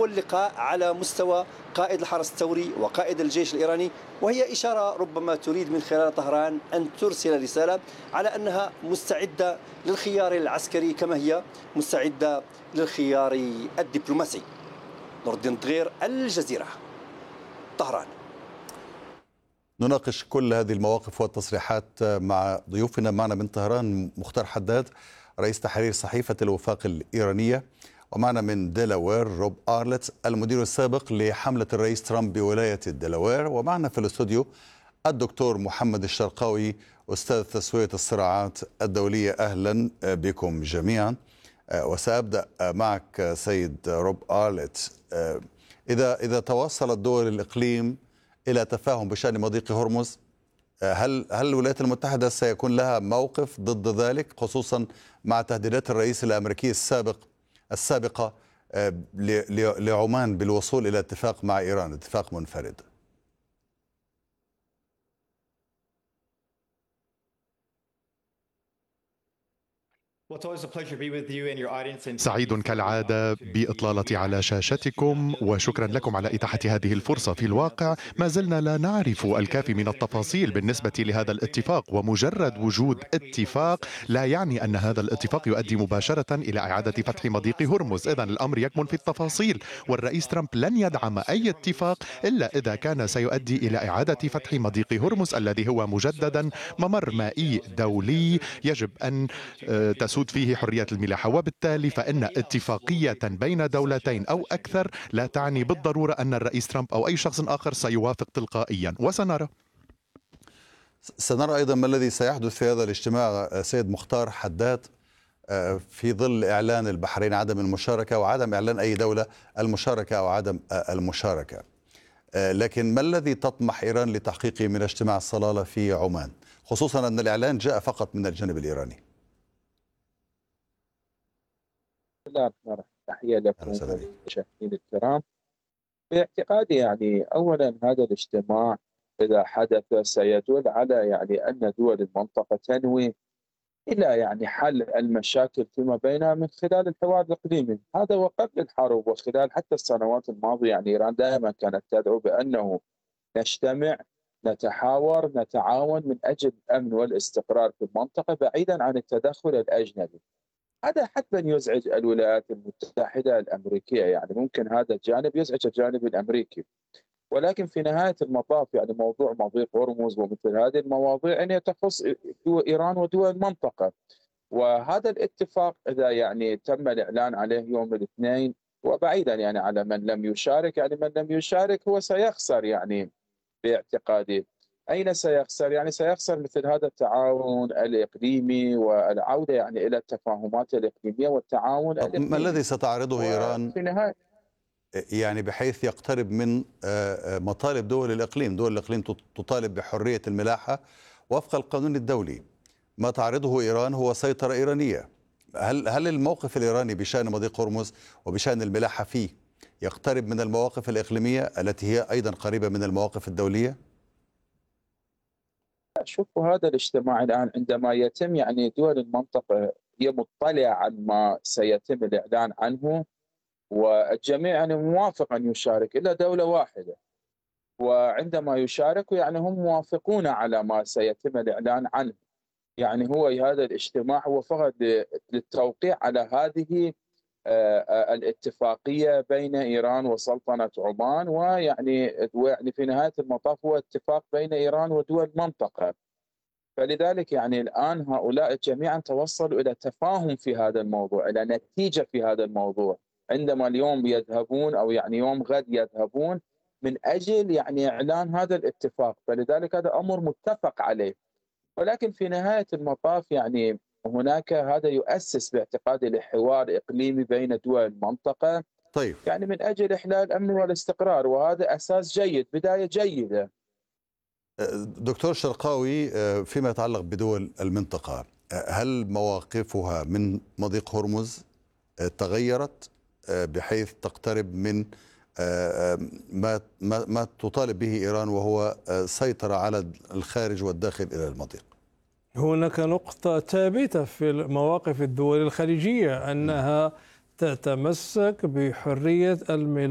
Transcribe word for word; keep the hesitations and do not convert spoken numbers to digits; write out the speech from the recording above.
أول لقاء على مستوى قائد الحرس الثوري وقائد الجيش الإيراني، وهي إشارة ربما تريد من خلال طهران أن ترسل رسالة على أنها مستعدة للخيار العسكري كما هي مستعدة للخيار الدبلوماسي. نور الدين طغير، الجزيرة، طهران. نناقش كل هذه المواقف والتصريحات مع ضيوفنا. معنا من طهران مختار حداد رئيس تحرير صحيفة الوفاق الإيرانية، ومعنا من ديلاوير روب آرلت المدير السابق لحملة الرئيس ترامب بولاية ديلاوير، ومعنا في الاستوديو الدكتور محمد الشرقاوي أستاذ تسوية الصراعات الدولية. أهلا بكم جميعا. وسأبدأ معك سيد روب آرلت. إذا إذا توصلت دول الإقليم إلى تفاهم بشأن مضيق هرمز، هل هل الولايات المتحدة سيكون لها موقف ضد ذلك، خصوصا مع تهديدات الرئيس الأمريكي السابق السابقة لعمان بالوصول إلى اتفاق مع إيران، اتفاق منفرد؟ سعيد كالعادة بإطلالتي على شاشتكم، وشكرا لكم على إتاحة هذه الفرصة. في الواقع ما زلنا لا نعرف الكافي من التفاصيل بالنسبة لهذا الاتفاق، ومجرد وجود اتفاق لا يعني أن هذا الاتفاق يؤدي مباشرة إلى إعادة فتح مضيق هرمز. إذن الأمر يكمن في التفاصيل، والرئيس ترامب لن يدعم أي اتفاق إلا إذا كان سيؤدي إلى إعادة فتح مضيق هرمز الذي هو مجددا ممر مائي دولي يجب أن تسود فيه حرية الملاحة، وبالتالي فإن اتفاقية بين دولتين أو أكثر لا تعني بالضرورة أن الرئيس ترامب أو أي شخص آخر سيوافق تلقائيا، وسنرى. سنرى أيضا ما الذي سيحدث في هذا الاجتماع سيد مختار حداد في ظل إعلان البحرين عدم المشاركة وعدم إعلان أي دولة المشاركة أو عدم المشاركة. لكن ما الذي تطمح إيران لتحقيقه من اجتماع الصلالة في عمان، خصوصا أن الإعلان جاء فقط من الجانب الإيراني؟ تحية لكم المشاهدين الكرام. باعتقادي يعني أولا هذا الاجتماع إذا حدث سيدل على يعني أن دول المنطقة تنوي إلى يعني حل المشاكل فيما بينها من خلال الحوار الإقليمي. هذا وقبل الحرب وخلال حتى السنوات الماضية يعني إيران دائما كانت تدعو بأنه نجتمع، نتحاور، نتعاون من أجل الأمن والاستقرار في المنطقة بعيدا عن التدخل الأجنبي. هذا حتما يزعج الولايات المتحدة الأمريكية، يعني ممكن هذا الجانب يزعج الجانب الأمريكي، ولكن في نهاية المطاف يعني موضوع مضيق هرمز ومثل هذه المواضيع أن تخص إيران ودول المنطقة. وهذا الاتفاق إذا يعني تم الإعلان عليه يوم الاثنين، وبعيدا يعني على من لم يشارك، يعني من لم يشارك هو سيخسر يعني باعتقادي. أين سيخسر؟ يعني سيخسر مثل هذا التعاون الإقليمي والعودة يعني إلى التفاهمات الإقليمية والتعاون الإقليمي. ما الذي ستعرضه إيران في نهاية يعني بحيث يقترب من مطالب دول الإقليم؟ دول الإقليم تطالب بحرية الملاحة وفق القانون الدولي. ما تعرضه إيران هو سيطرة إيرانية. هل هل الموقف الإيراني بشأن مضيق هرمز وبشأن الملاحة فيه يقترب من المواقف الإقليمية التي هي أيضا قريبة من المواقف الدولية؟ شوفوا هذا الاجتماع الآن عندما يتم يعني دول المنطقة هي مطلعة عن ما سيتم الإعلان عنه، والجميع يعني موافق أن يشارك إلا دولة واحدة، وعندما يشاركوا يعني هم موافقون على ما سيتم الإعلان عنه. يعني هو هذا الاجتماع هو فقط للتوقيع على هذه الاتفاقية بين إيران وسلطنة عمان، ويعني يعني في نهاية المطاف هو اتفاق بين إيران ودول المنطقة. فلذلك يعني الآن هؤلاء جميعا توصلوا إلى تفاهم في هذا الموضوع، إلى نتيجة في هذا الموضوع، عندما اليوم يذهبون أو يعني يوم غد يذهبون من أجل يعني إعلان هذا الاتفاق. فلذلك هذا أمر متفق عليه، ولكن في نهاية المطاف يعني هناك هذا يؤسس باعتقادي لحوار إقليمي بين دول المنطقة، طيب يعني من أجل إحلال الأمن والاستقرار، وهذا أساس جيد، بداية جيدة. دكتور شرقاوي، فيما يتعلق بدول المنطقة، هل مواقفها من مضيق هرمز تغيرت بحيث تقترب من ما ما ما تطالب به إيران وهو سيطرة على الخارج والداخل إلى المضيق؟ هناك نقطة ثابتة في مواقف الدول الخليجية أنها تتمسك بحرية الملاحة